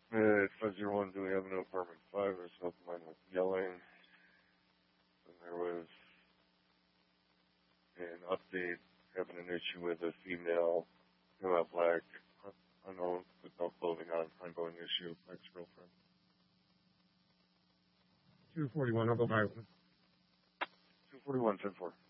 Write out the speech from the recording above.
Fuzzy 1, do we have an apartment 5? There's nothing mine with yelling. And there was an update having an issue with a female, black, unknown, without clothing on, ongoing issue, ex-girlfriend. 241, I'll go by 1. 241, 10-4.